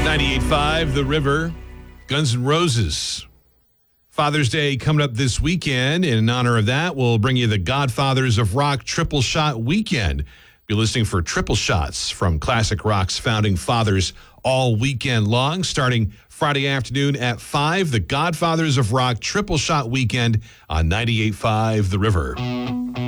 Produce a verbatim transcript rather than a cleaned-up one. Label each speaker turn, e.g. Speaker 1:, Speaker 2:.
Speaker 1: ninety-eight point five, The River, Guns N' Roses. Father's Day coming up this weekend. In honor of that, we'll bring you the Godfathers of Rock Triple Shot Weekend. Be listening for triple shots from classic rock's founding fathers all weekend long, starting Friday afternoon at five. The Godfathers of Rock Triple Shot Weekend on ninety-eight point five, The River.